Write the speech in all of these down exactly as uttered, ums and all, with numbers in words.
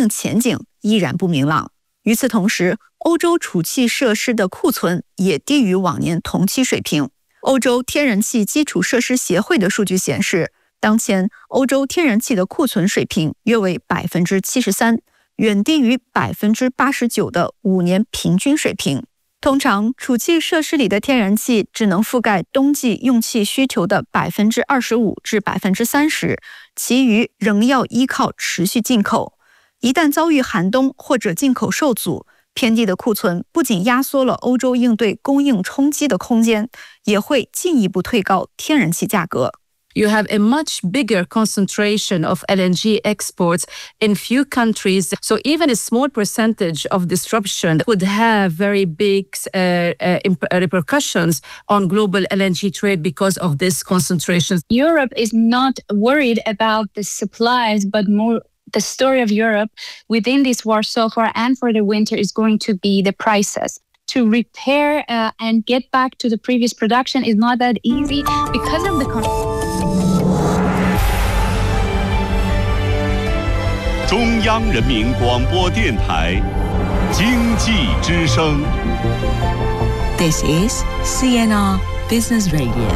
应前景依然不明朗。与此同时，欧洲储气设施的库存也低于往年同期水平。欧洲天然气基础设施协会的数据显示，当前欧洲天然气的库存水平约为 百分之七十三， 远低于 百分之八十九 的五年平均水平。通常，储气设施里的天然气只能覆盖冬季用气需求的 百分之二十五 至 百分之三十， 其余仍要依靠持续进口。一旦遭遇寒冬或者进口受阻，偏低的库存不仅压缩了欧洲应对供应冲击的空间，也会进一步推高天然气价格。 You have a much bigger concentration of L N G exports in few countries, so even a small percentage of disruption would have very big uh, uh, repercussions on global L N G trade because of this concentration. Europe is not worried about the supplies, but more the story of Europe within this war so far and for the winter is going to be the prices. To repair uh, and get back to the previous production is not that easy because of the con- 中央人民广播电台经济之声 This is C N R Business Radio.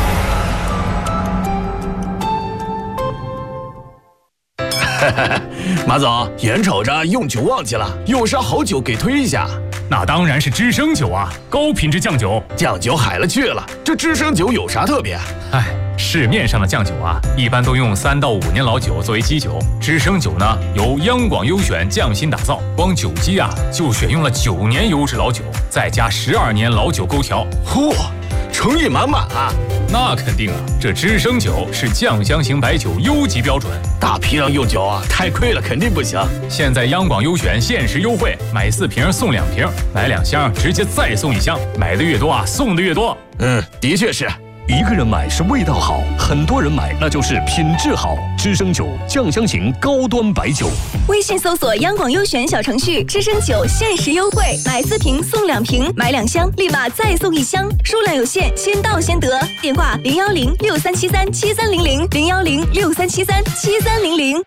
马总，眼瞅着用酒旺季了，有啥好酒给推一下？ 那当然是知升酒啊，高品质酱酒。 酱酒海了去了，这知升酒有啥特别？ 哎，市面上的酱酒啊，一般都用三到五年老酒作为基酒，知升酒呢由央广优选匠心打造，光酒基啊就选用了九年优质老酒，再加十二年老酒勾调。 嚯，诚意满满啊！ 那肯定啊，这知升酒是酱香型白酒优级标准， 大批量用酒啊，太亏了，肯定不行。 现在央广优选限时优惠，买四瓶送两瓶，买两箱直接再送一箱，买的越多啊，送的越多。 嗯，的确是。 一个人买是味道好，很多人买那就是品质好。知升酒酱香型高端白酒。 微信搜索央广优选小程序，知升酒限时优惠，买四瓶送两瓶，买两箱立马再送一箱，数量有限，先到先得。电话零幺零六三七三七三零零零幺零六三七三七三零零。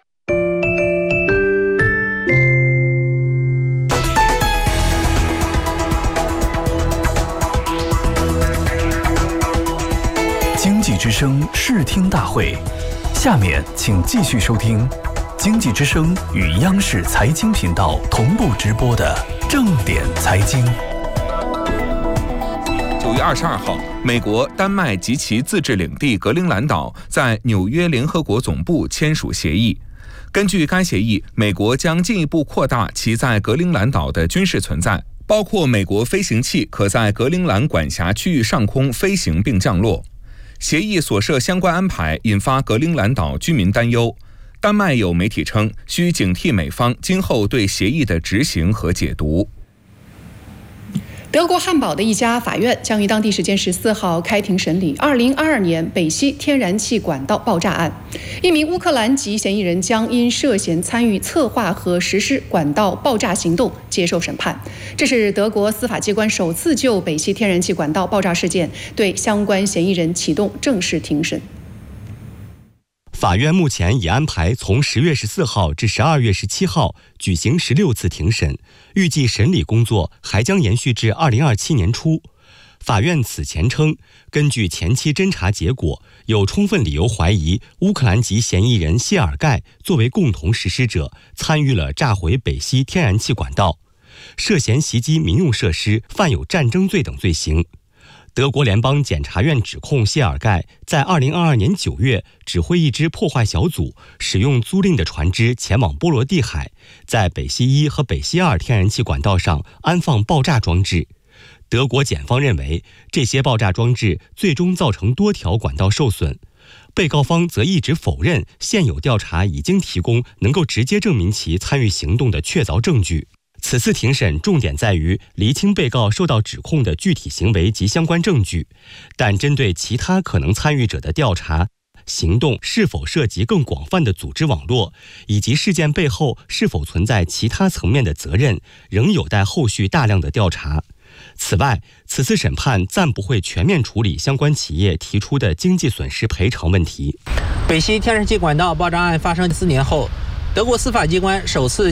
经济之声视听大会，下面请继续收听经济之声与央视财经频道同步直播的正点财经。 九月二十二号，美国、丹麦及其自治领地格陵兰岛在纽约联合国总部签署协议。根据该协议，美国将进一步扩大其在格陵兰岛的军事存在，包括美国飞行器可在格陵兰管辖区域上空飞行并降落。协议所涉相关安排引发格陵兰岛居民担忧。丹麦有媒体称，需警惕美方今后对协议的执行和解读。 德国汉堡的一家法院将于当地时间十四号开庭审理二零二二年北溪天然气管道爆炸案。一名乌克兰籍嫌疑人将因涉嫌参与策划和实施管道爆炸行动接受审判。这是德国司法机关首次就北溪天然气管道爆炸事件对相关嫌疑人启动正式庭审。 法院目前已安排从十月十四号至十二月十七号举行十六次庭审，预计审理工作还将延续至二零二七年初。法院此前称，根据前期侦查结果，有充分理由怀疑乌克兰籍嫌疑人谢尔盖作为共同实施者，参与了炸毁北溪天然气管道，涉嫌袭击民用设施，犯有战争罪等罪行。德国联邦检察院指控谢尔盖在二零二二年九月指挥一支破坏小组，使用租赁的船只前往波罗的海，在北溪一和北溪二天然气管道上安放爆炸装置。德国检方认为，这些爆炸装置最终造成多条管道受损。被告方则一直否认现有调查已经提供能够直接证明其参与行动的确凿证据。此次庭审重点在于厘清被告受到指控的具体行为及相关证据，但针对其他可能参与者的调查行动是否涉及更广泛的组织网络，以及事件背后是否存在其他层面的责任，仍有待后续大量的调查。此外，此次审判暂不会全面处理相关企业提出的经济损失赔偿问题。 北溪天然气管道爆炸案发生四年后，德国司法机关首次